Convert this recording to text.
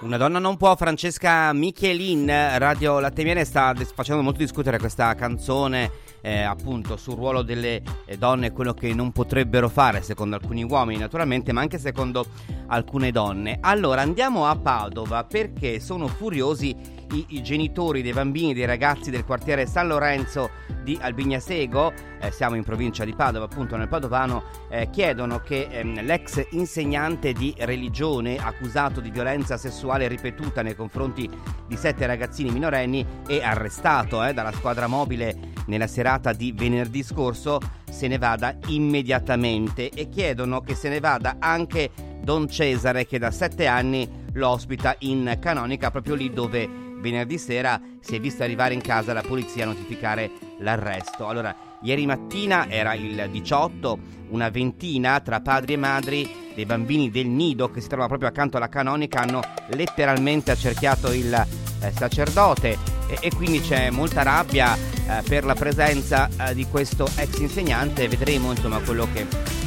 Una donna non può, Francesca Michelin, Radio Latte Miele, sta facendo molto discutere questa canzone appunto sul ruolo delle donne e quello che non potrebbero fare secondo alcuni uomini naturalmente, ma anche secondo alcune donne. Allora andiamo a Padova perché sono furiosi i genitori dei bambini, dei ragazzi del quartiere San Lorenzo di Albignasego, siamo in provincia di Padova, appunto nel Padovano, chiedono che l'ex insegnante di religione accusato di violenza sessuale ripetuta nei confronti di 7 ragazzini minorenni e arrestato dalla squadra mobile nella serata di venerdì scorso se ne vada immediatamente, e chiedono che se ne vada anche Don Cesare, che da 7 anni lo ospita in canonica proprio lì dove venerdì sera si è visto arrivare in casa la polizia a notificare l'arresto. Allora, ieri mattina era il 18, una ventina tra padri e madri dei bambini del nido che si trova proprio accanto alla canonica hanno letteralmente accerchiato il sacerdote e quindi c'è molta rabbia per la presenza di questo ex insegnante. Vedremo insomma quello che